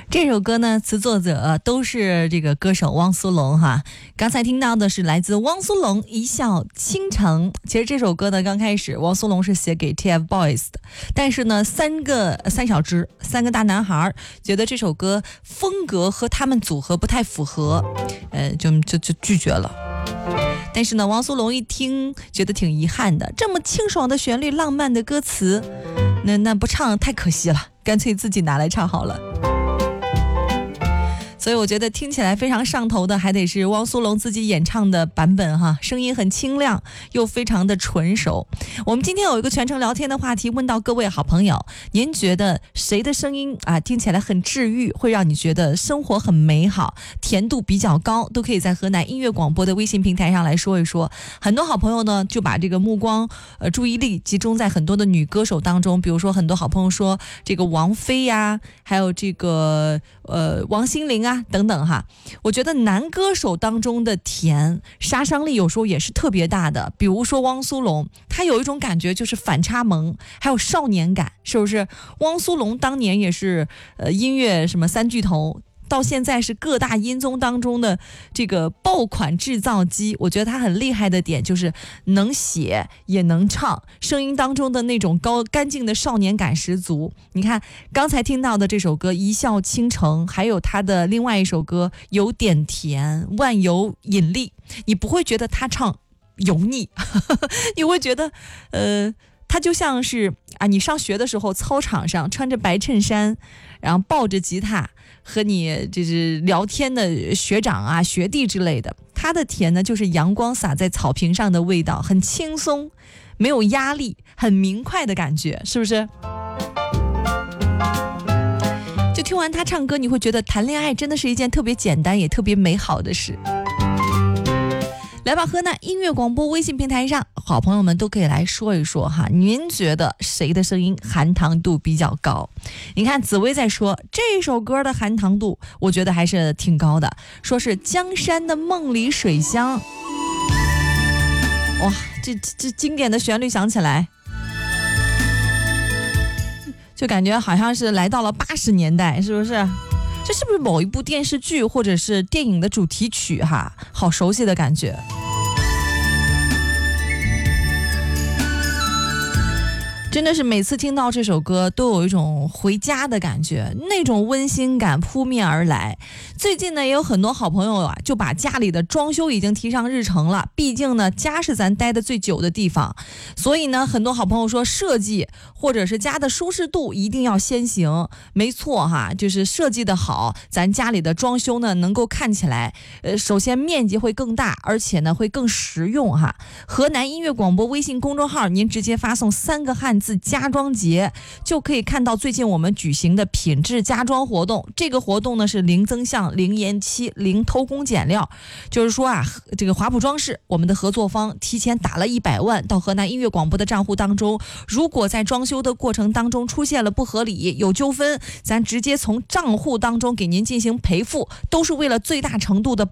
这首歌呢，词作者都是这个歌手汪苏泷哈。刚才听到的是来自汪苏泷《一笑倾城》。其实这首歌呢，刚开始汪苏泷是写给 TFBOYS 的，但是呢，三个大男孩觉得这首歌风格和他们组合不太符合，就拒绝了。但是呢，汪苏泷一听觉得挺遗憾的，这么清爽的旋律、浪漫的歌词，那不唱太可惜了，干脆自己拿来唱好了。所以我觉得听起来非常上头的还得是汪苏泷自己演唱的版本哈，声音很清亮又非常的纯熟。我们今天有一个全程聊天的话题，问到各位好朋友，您觉得谁的声音听起来很治愈，会让你觉得生活很美好，甜度比较高，都可以在河南音乐广播的微信平台上来说一说。很多好朋友呢就把这个目光注意力集中在很多的女歌手当中，比如说很多好朋友说这个王菲呀，还有这个王心凌啊等等哈。我觉得男歌手当中的甜杀伤力有时候也是特别大的，比如说汪苏泷，他有一种感觉就是反差萌，还有少年感，是不是？汪苏泷当年也是音乐什么三巨头，到现在是各大音综当中的这个爆款制造机。我觉得他很厉害的点就是能写也能唱，声音当中的那种干净的少年感十足。你看刚才听到的这首歌《一笑倾城》，还有他的另外一首歌《有点甜》，万有引力，你不会觉得他唱油腻你会觉得他就像是你上学的时候操场上穿着白衬衫，然后抱着吉他和你就是聊天的学长啊学弟之类的。他的甜呢就是阳光洒在草坪上的味道，很轻松，没有压力，很明快的感觉，是不是？就听完他唱歌，你会觉得谈恋爱真的是一件特别简单也特别美好的事。来吧，河南音乐广播微信平台上，好朋友们都可以来说一说哈，您觉得谁的声音含糖度比较高？你看紫薇在说这首歌的含糖度，我觉得还是挺高的，说是江山的梦里水乡。哇，这经典的旋律响起来，就感觉好像是来到了80年代，是不是？这是不是某一部电视剧或者是电影的主题曲哈？好熟悉的感觉。真的是每次听到这首歌都有一种回家的感觉，那种温馨感扑面而来。最近呢也有很多好朋友就把家里的装修已经提上日程了，毕竟呢家是咱待的最久的地方，所以呢很多好朋友说设计或者是家的舒适度一定要先行。没错哈，就是设计的好，咱家里的装修呢能够看起来首先面积会更大，而且呢会更实用哈。河南音乐广播微信公众号，您直接发送3个汉字家装节，就可以看到最近我们举行的品质家装活动。这个活动呢是零增项、零延期、零偷工减料，就是说这个华普装饰我们的合作方提前打了100万到河南音乐广播的账户当中，如果在装修的过程当中出现了不合理有纠纷，咱直接从账户当中给您进行赔付，都是为了最大程度的